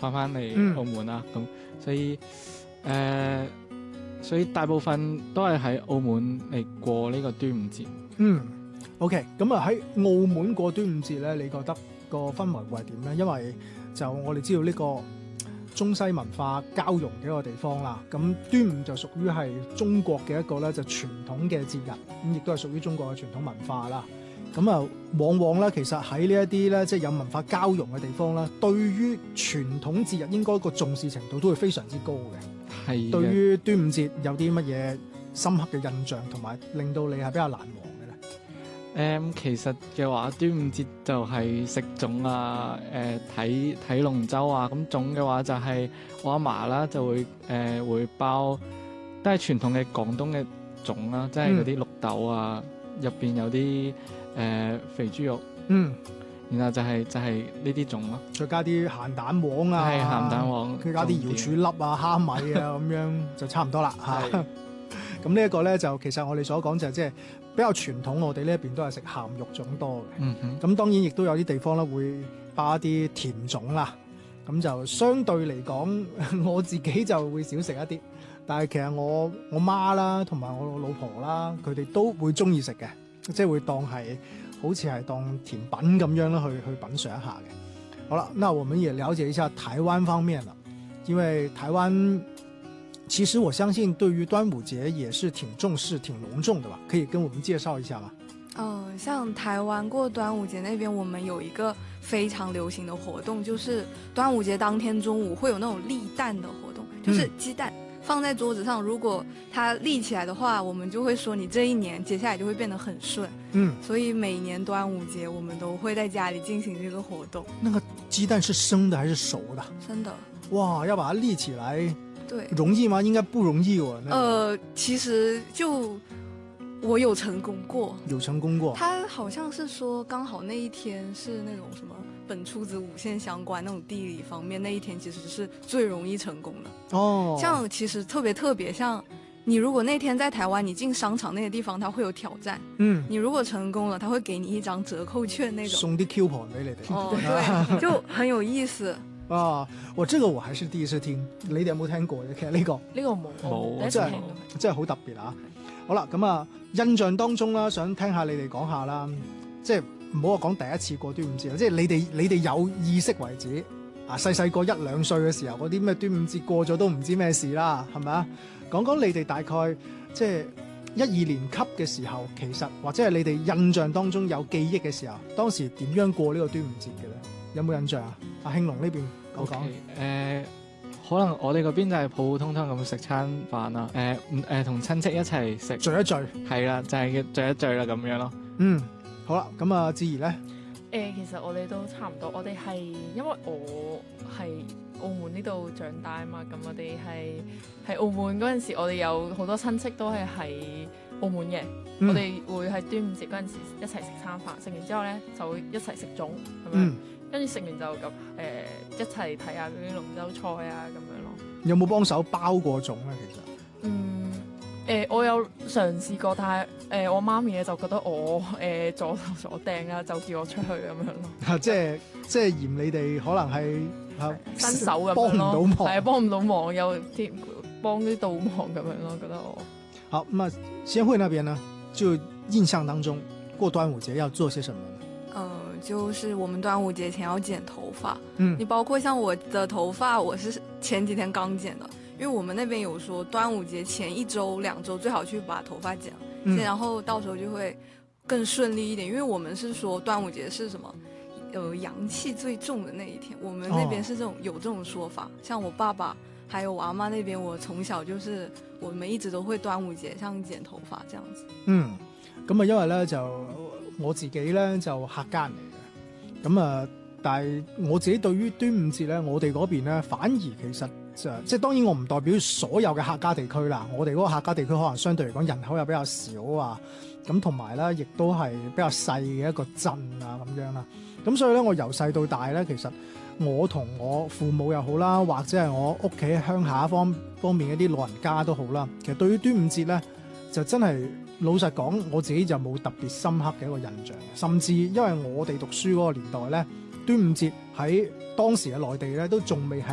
翻嚟澳門啦，咁、所以大部分都係喺澳門嚟過呢個端午節。 OK， 咁啊喺澳門過端午節咧，你覺得個氛圍會係點咧？因為就我哋知道呢個中西文化交融嘅一個地方啦，咁端午就屬於係中國嘅一個咧就傳統嘅節日，咁亦都係屬於中國嘅傳統文化啦。咁啊，往往咧其實喺呢一啲咧即係有文化交融嘅地方咧，對於傳統節日應該個重視程度都會非常之高嘅。 係。 對於端午節有啲乜嘢深刻嘅印象，同埋令到你係比較難忘嘅咧？ 其實嘅話，端午節就係食粽啊，睇龍舟啊。咁粽嘅話就係我阿嫲啦，就會包，都係傳統嘅廣東嘅粽啦，即係嗰啲綠豆啊，入邊有啲肥豬肉。然後就係呢啲粽咯， 再加啲鹹蛋黃啊， 係鹹蛋黃， 佢加啲瑤柱粒啊、蝦米啊咁樣就差唔多啦嚇。咁呢一個咧就其實我哋所講就即係比較傳統，我哋呢一邊都係食鹹肉粽多嘅。咁當然亦都有啲地方咧會包一啲甜粽啦。咁就相對嚟講，我自己就會少食一啲。但係其實我媽啦，同埋我老婆啦，佢哋都會中意食嘅，即係會當係好似係當甜品咁樣啦，去品嚐一下嘅。好啦，那我們也了解一下台灣方面啦，因為台灣其實我相信對於端午節也是挺重視、挺隆重的吧？可以跟我們介紹一下嗎？ 像台灣過端午節那邊，我們有一個非常流行的活動，就是端午節當天中午會有那種立蛋的活動，就是雞蛋放在桌子上，如果它立起來的話，我們就會說你這一年接下來就會變得很順。所以每年端午節我們都會在家裡進行這個活動。 那個雞蛋是生的還是熟的？ 生的。 哇，要把它立起來， 對， 容易嗎？應該不容易哦。 其實就我有成功過。 有成功過。 他好像是說剛好那一天是那種什麼本初子午線相關那種地理方面，那一天其實是最容易成功的。哦，像其實特別像你如果那天在台灣，你進商場那個地方，它會有挑戰。你如果成功了，他會給你一張折扣券那種， 送啲 coupon 俾你哋。 哦，對，就很有意思。 我這個我還是第一次聽，你哋有冇聽過嘅？其實呢個冇， 真係好特別啊！好啦，咁啊，印象當中啦，想聽下你哋講下啦，即係唔好話講第一次過端午節啦，即係你哋有意識為止啊，細個1、2歲嘅時候，嗰啲咩端午節過咗都唔知咩事啦，係咪啊？講講你哋大概即係1、2年級嘅時候，其實或者係你哋印象當中有記憶嘅時候，當時點樣過呢個端午節嘅咧？有冇印象啊？阿興龍呢邊講講。 可能我哋嗰邊就係普普通通咁食餐飯啦，同親戚一齊食聚一聚， 係啦，就係聚一聚啦咁樣咯。 好啦，咁啊，志怡咧？ 其實我哋都差唔多，我哋係因為我係澳門呢度長大啊嘛，咁我哋係澳門嗰陣時，我哋有好多親戚都係喺澳門嘅，我哋會喺端午節嗰陣時一齊食餐飯，食完之後咧就會一齊食粽咁樣。跟住食完就咁一齊睇下嗰啲龍舟賽啊咁樣咯。有冇幫手包過粽咧？其實我有嘗試過，但係我媽咪咧就覺得我左掟啊，就叫我出去咁樣咯。 即係嫌你哋可能係新手咁樣咯， 幫唔到忙， 係幫唔到忙，有啲幫啲倒忙咁樣咯，覺得我。 好，咁啊，先會那邊呢，就印象當中過端午節要做些什麼呢？ 就是我們端午節前要剪頭髮。你包括像我的頭髮，我是前幾天剛剪的，因為我們那邊有說端午節前1周2周最好去把頭髮剪，然後到時候就會更順利一點。因為我們是說端午節是什麼陽氣最重的那一天，我們那邊是有這種說法。像我爸爸還有我阿媽那邊，我從小就是我們一直都會端午節像剪頭髮這樣子。 咁啊，因為咧就我自己咧就客家人嚟嘅，咁啊，但係我自己對於端午節咧，我哋嗰邊咧反而其實即係當然我唔代表所有嘅客家地區啦，我哋嗰個客家地區可能相對嚟講人口又比較少啊，咁同埋咧亦都係比較細嘅一個鎮啊咁樣啦，咁所以咧我由細到大咧，其實我同我父母又好啦，或者係我屋企鄉下方面一啲老人家都好啦，其實對於端午節咧就真係。老實講，我自己就冇特別深刻嘅一個印象，甚至因為我哋讀書嗰個年代咧，端午節喺當時嘅內地咧都仲未係